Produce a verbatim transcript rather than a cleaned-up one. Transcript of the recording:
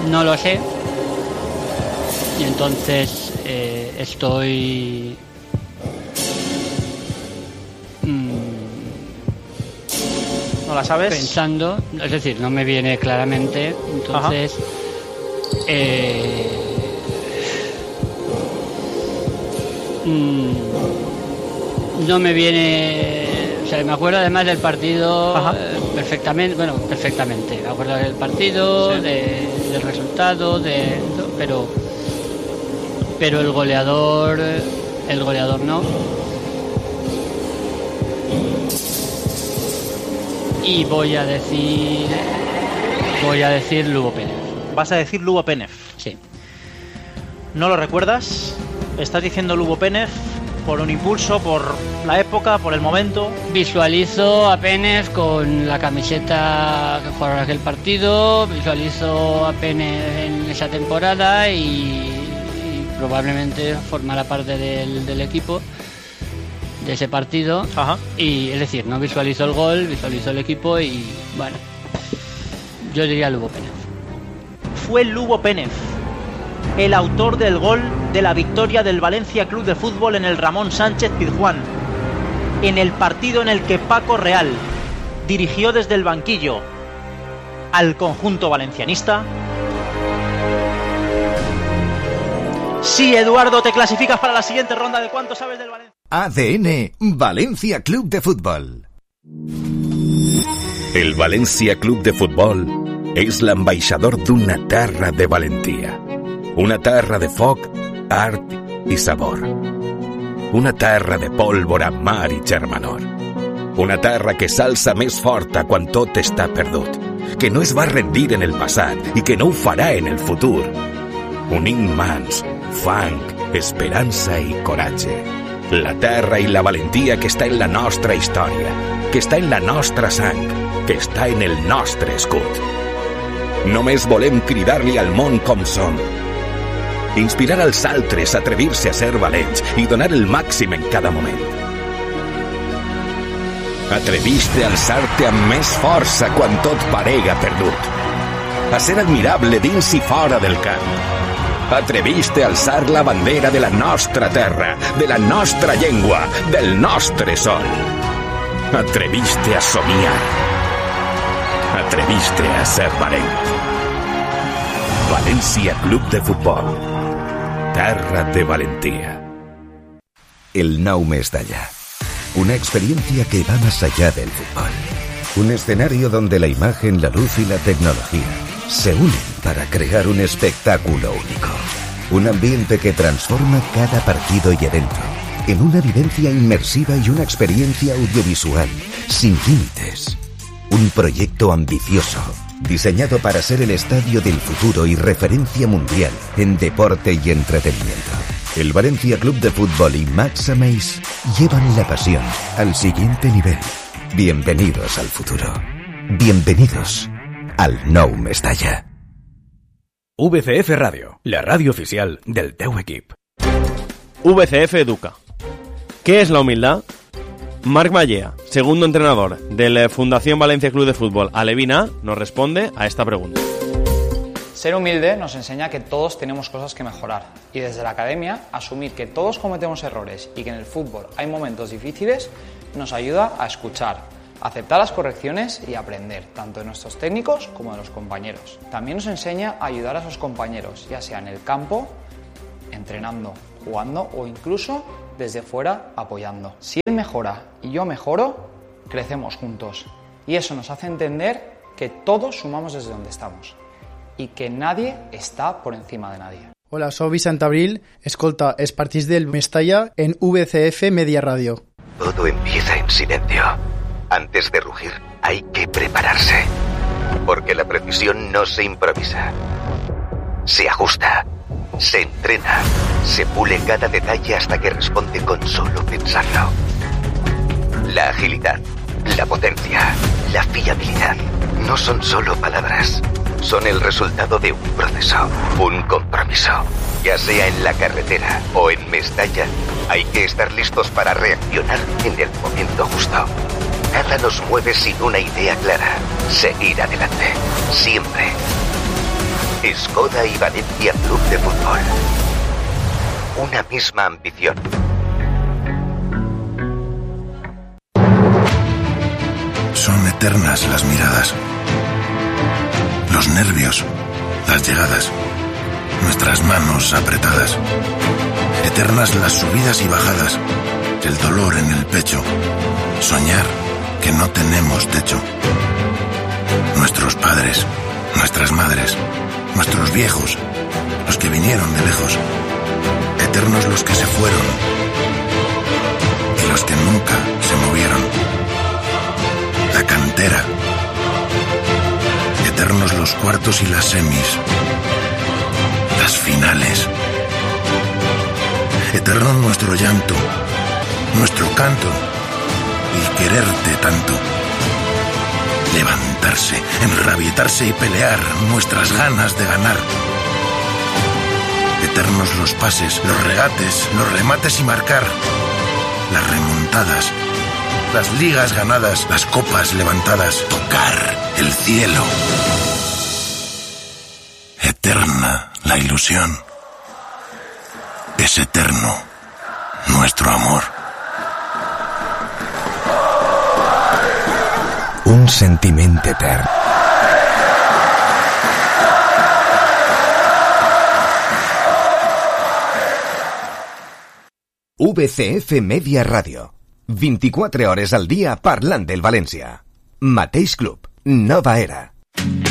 no lo sé. Y entonces eh, estoy mmm, ¿no la sabes? Pensando, es decir, no me viene claramente. Entonces eh, mmm, no me viene. O sea, me acuerdo además del partido eh, perfectamente, bueno, perfectamente. Me acuerdo del partido, sí. de, del resultado, de, pero, pero el goleador, el goleador no. Y voy a decir, voy a decir Lugo Pénez. ¿Vas a decir Lugo Pénez? Sí. ¿No lo recuerdas? ¿Estás diciendo Lugo Pénez por un impulso, por la época, por el momento? Visualizo a Pénez con la camiseta que jugaron aquel partido, visualizo a Pénez en esa temporada y, y probablemente formará parte del, del equipo de ese partido. Ajá. Y es decir, no visualizo el gol, visualizo el equipo y bueno, yo diría Lugo Pénez. Fue Lugo Pénez el autor del gol de la victoria del Valencia Club de Fútbol en el Ramón Sánchez Pizjuán, en el partido en el que Paco Real dirigió desde el banquillo al conjunto valencianista. Sí, Eduardo, te clasificas para la siguiente ronda de ¿Cuánto sabes del Valencia? A D N Valencia Club de Fútbol. El Valencia Club de Fútbol és l'ambaixador d'una terra de valentia. Una terra de foc, art i sabor. Una terra de pólvora, mar i germanor. Una terra que s'alça més forta quan tot està perdut, que no es va rendir en el passat i que no ho farà en el futur. Unint mans, fang, esperança i coratge. La terra i la valentia que està en la nostra història, que està en la nostra sang, que està en el nostre escut. Només volem cridar-li al món com som. Inspirar als altres a atrevir-se a ser valents i donar el màxim en cada moment. Atreviste a alçar-te amb més força quan tot parega perdut. A ser admirable dins i fora del camp. Atreviste a alçar la bandera de la nostra terra, de la nostra llengua, del nostre sol. Atreviste a somiar. Atreviste a ser valent. Valencia Club de Fútbol. Terra de valentía. El Nou Mestalla. Una experiencia que va más allá del fútbol. Un escenario donde la imagen, la luz y la tecnología se unen para crear un espectáculo único. Un ambiente que transforma cada partido y evento en una vivencia inmersiva y una experiencia audiovisual sin límites. Un proyecto ambicioso, diseñado para ser el estadio del futuro y referencia mundial en deporte y entretenimiento. El Valencia Club de Fútbol y Max Ameis llevan la pasión al siguiente nivel. Bienvenidos al futuro. Bienvenidos al Nou Mestalla. V C F Radio, la radio oficial del teu equip. V C F Educa. ¿Qué es la humildad? Marc Mallea, segundo entrenador de la Fundación Valencia Club de Fútbol Alevina, nos responde a esta pregunta. Ser humilde nos enseña que todos tenemos cosas que mejorar y desde la academia asumir que todos cometemos errores y que en el fútbol hay momentos difíciles nos ayuda a escuchar, aceptar las correcciones y aprender tanto de nuestros técnicos como de los compañeros. También nos enseña a ayudar a sus compañeros, ya sea en el campo, entrenando, jugando o incluso desde fuera apoyando. Si él mejora y yo mejoro, crecemos juntos y eso nos hace entender que todos sumamos desde donde estamos y que nadie está por encima de nadie. Hola, soy Vicente Abril, escolta els partits del Mestalla en V C F Media Radio. Todo empieza en silencio. Antes de rugir, hay que prepararse. Porque la precisión no se improvisa. Se ajusta, se entrena, se pule cada detalle hasta que responde con solo pensarlo. La agilidad, la potencia, la fiabilidad no son solo palabras. Son el resultado de un proceso, un compromiso. Ya sea en la carretera o en Mestalla, hay que estar listos para reaccionar en el momento justo. Nada nos mueve sin una idea clara. Seguir adelante. Siempre. Skoda y Valencia Club de Fútbol. Una misma ambición. Son eternas las miradas, los nervios, las llegadas, nuestras manos apretadas. Eternas las subidas y bajadas, el dolor en el pecho, soñar que no tenemos techo. Nuestros padres, nuestras madres, nuestros viejos, los que vinieron de lejos. Eternos los que se fueron y los que nunca se movieron. La cantera. Eternos los cuartos y las semis. Las finales. Eterno nuestro llanto, nuestro canto y quererte tanto. Levantarse, enrabietarse y pelear nuestras ganas de ganar. Eternos los pases, los regates, los remates y marcar. Las remontadas, las ligas ganadas, las copas levantadas. Tocar el cielo. Eterna la ilusión. Es eterno nuestro amor. Un sentimiento eterno. V C F Media Radio. veinticuatro hores al día parlant del València. Mateix club, nova era.